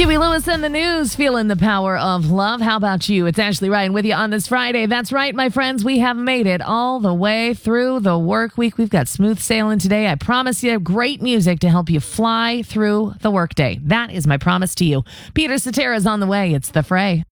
Huey Lewis and the News, feeling the power of love. How about you? It's Ashley Ryan with you on this Friday. That's right, my friends. We have made it all the way through the work week. We've got smooth sailing today. I promise you great music to help you fly through the workday. That is my promise to you. Peter Cetera is on the way. It's The Fray.